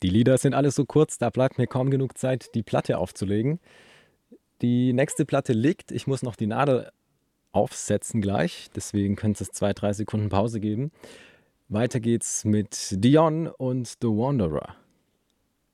Die Lieder sind alle so kurz, da bleibt mir kaum genug Zeit, die Platte aufzulegen. Die nächste Platte liegt, ich muss noch die Nadel aufsetzen gleich, deswegen könnte es 2, 3 Sekunden Pause geben. Weiter geht's mit Dion und The Wanderer.